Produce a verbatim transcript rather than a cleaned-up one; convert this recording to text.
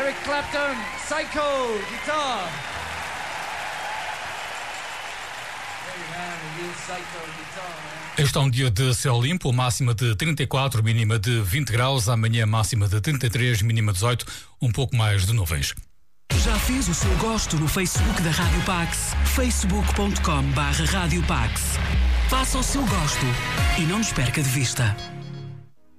Eric Clapton, Psycho, guitar. Este é um dia de céu limpo, máxima de trinta e quatro, mínima de vinte graus. Amanhã, máxima de trinta e três, mínima de dezoito, um pouco mais de nuvens. Já fez o seu gosto no Facebook da Rádio Pax? facebook ponto com barra Rádio Pax. Faça o seu gosto e não nos perca de vista.